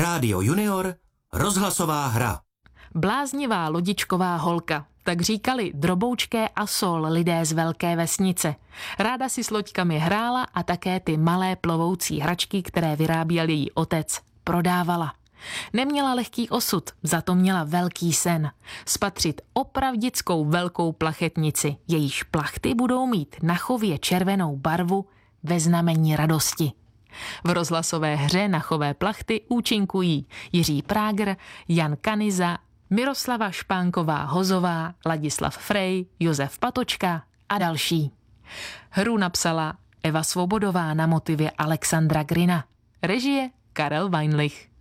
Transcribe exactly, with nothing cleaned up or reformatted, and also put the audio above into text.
Rádio Junior, rozhlasová hra. Bláznivá lodičková holka, tak říkali droboučké a sol lidé z velké vesnice. Ráda si s loďkami hrála a také ty malé plovoucí hračky, které vyráběl její otec, prodávala. Neměla lehký osud, za to měla velký sen. Spatřit opravdickou velkou plachetnici, jejíž plachty budou mít na chově červenou barvu ve znamení radosti. V rozhlasové hře na chové plachty účinkují Jiří Prágr, Jan Kanyza, Miroslava Špánková-Hozová, Ladislav Frej, Josef Patočka a další. Hru napsala Eva Svobodová na motivy Alexandra Grina. Režie Karel Weinlich.